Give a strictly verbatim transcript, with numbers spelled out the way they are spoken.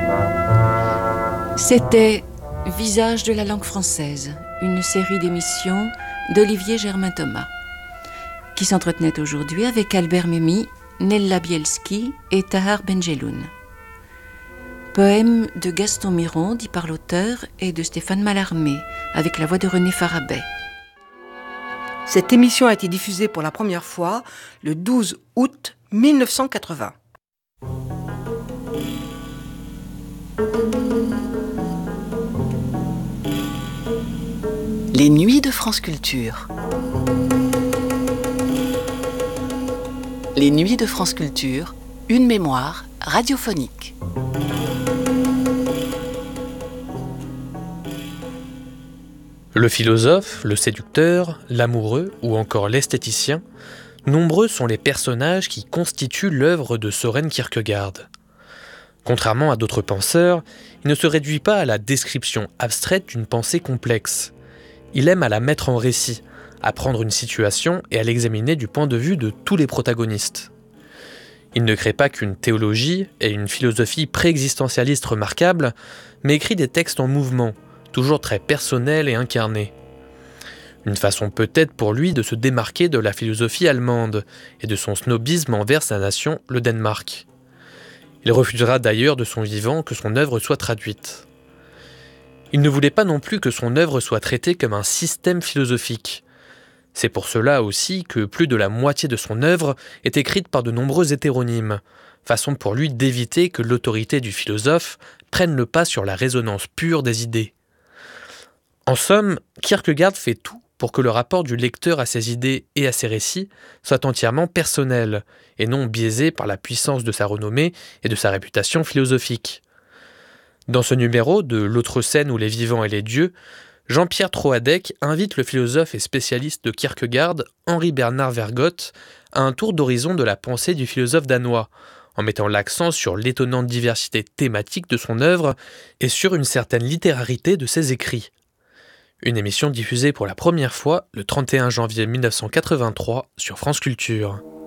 C'était Visage de la langue française, une série d'émissions d'Olivier Germain-Thomas, qui s'entretenait aujourd'hui avec Albert Memmi, Nella Bielski et Tahar Benjeloun. Poème de Gaston Miron, dit par l'auteur, et de Stéphane Mallarmé, avec la voix de René Farabet. Cette émission a été diffusée pour la première fois le douze août mille neuf cent quatre-vingts. Les Nuits de France Culture. Les Nuits de France Culture, une mémoire radiophonique. Le philosophe, le séducteur, l'amoureux ou encore l'esthéticien, nombreux sont les personnages qui constituent l'œuvre de Søren Kierkegaard. Contrairement à d'autres penseurs, il ne se réduit pas à la description abstraite d'une pensée complexe. Il aime à la mettre en récit, à prendre une situation et à l'examiner du point de vue de tous les protagonistes. Il ne crée pas qu'une théologie et une philosophie préexistentialiste remarquables, mais écrit des textes en mouvement, toujours très personnels et incarnés. Une façon peut-être pour lui de se démarquer de la philosophie allemande et de son snobisme envers sa nation, le Danemark. Il refusera d'ailleurs de son vivant que son œuvre soit traduite. Il ne voulait pas non plus que son œuvre soit traitée comme un système philosophique. C'est pour cela aussi que plus de la moitié de son œuvre est écrite par de nombreux hétéronymes, façon pour lui d'éviter que l'autorité du philosophe prenne le pas sur la résonance pure des idées. En somme, Kierkegaard fait tout pour que le rapport du lecteur à ses idées et à ses récits soit entièrement personnel, et non biaisé par la puissance de sa renommée et de sa réputation philosophique. Dans ce numéro de L'autre scène où les vivants et les dieux, Jean-Pierre Troadec invite le philosophe et spécialiste de Kierkegaard, Henri Bernard Vergote, à un tour d'horizon de la pensée du philosophe danois, en mettant l'accent sur l'étonnante diversité thématique de son œuvre et sur une certaine littérarité de ses écrits. Une émission diffusée pour la première fois le trente et un janvier mille neuf cent quatre-vingt-trois sur France Culture.